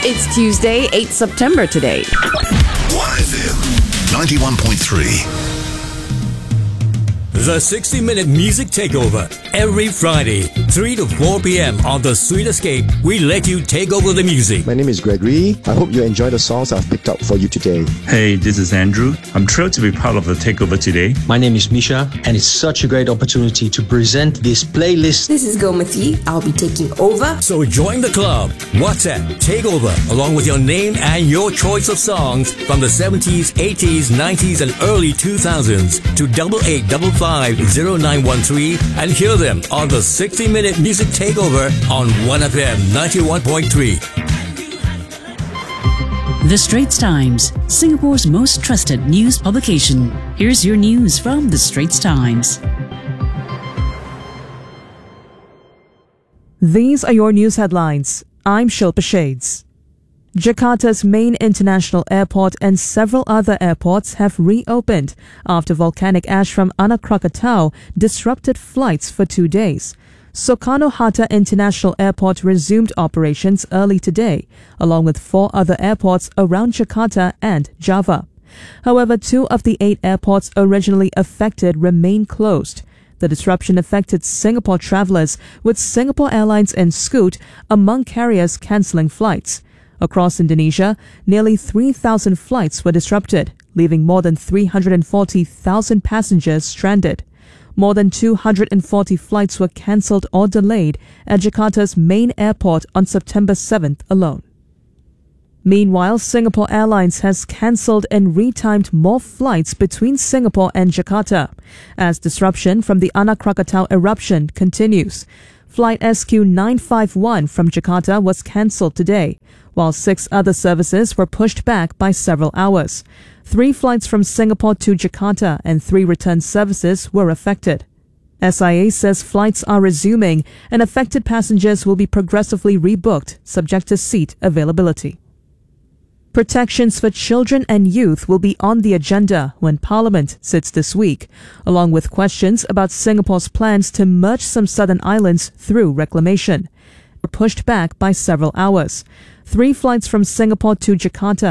It's Tuesday, 8 September today. 1FM 91.3. The 60-minute music takeover. Every Friday, 3 to 4 p.m. on The Sweet Escape, we let you take over the music. My name is Gregory. I hope you enjoy the songs I've picked up for you today. Hey, this is Andrew. I'm thrilled to be part of the takeover today. My name is Misha, and it's such a great opportunity to present this playlist. This is Gomati. I'll be taking over. So join the club. WhatsApp Takeover along with your name and your choice of songs from the 70s, 80s, 90s, and early 2000s to 88550913 and hear them on the 60-minute music takeover on 1FM 91.3. The Straits Times, Singapore's most trusted news publication. Here's your news from The Straits Times. These are your news headlines. I'm Shilpa Shades. Jakarta's main international airport and several other airports have reopened after volcanic ash from Anak Krakatau disrupted flights for 2 days. Soekarno-Hatta International Airport resumed operations early today, along with 4 other airports around Jakarta and Java. However, 2 of the 8 airports originally affected remain closed. The disruption affected Singapore travellers, with Singapore Airlines and Scoot among carriers cancelling flights. Across Indonesia, nearly 3,000 flights were disrupted, leaving more than 340,000 passengers stranded. More than 240 flights were cancelled or delayed at Jakarta's main airport on September 7th alone. Meanwhile, Singapore Airlines has cancelled and retimed more flights between Singapore and Jakarta, as disruption from the Anak Krakatau eruption continues. Flight SQ951 from Jakarta was cancelled today, while 6 other services were pushed back by several hours. 3 flights from Singapore to Jakarta and 3 return services were affected. SIA says flights are resuming and affected passengers will be progressively rebooked, subject to seat availability. Protections for children and youth will be on the agenda when Parliament sits this week, along with questions about Singapore's plans to merge some southern islands through reclamation. Were pushed back by several hours. 3 flights from Singapore to Jakarta